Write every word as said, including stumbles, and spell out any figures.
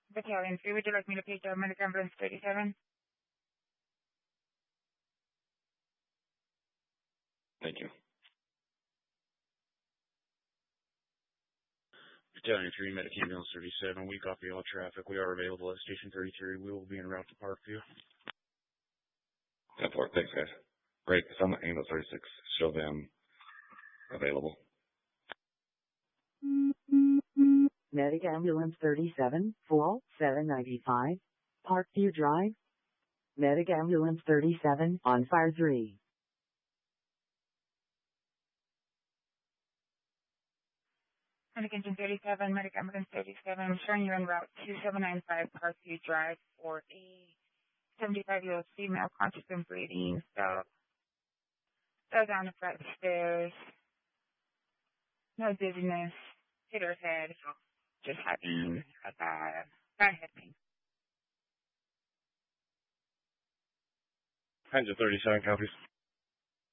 Battalion three, would you like me to page medic ambulance thirty-seven? Thank you. Battalion three, medic ambulance thirty-seven, we copy all traffic. We are available at station thirty-three. We will be en route to Parkview. ten four, thanks guys. Great, it's on the ambulance thirty-six. Show them available. Medic ambulance thirty-seven, full, seven ninety-five, Parkview Drive. Medic ambulance thirty-seven, on fire three. Medic engine thirty-seven, medic ambulance thirty-seven, showing you en route two seven nine five Parkview Drive for a seventy-five-year-old female conscious and breathing. So, fell down the flight of stairs, no dizziness, hit her head, just having a bad, bad head pain. Engine thirty-seven copies.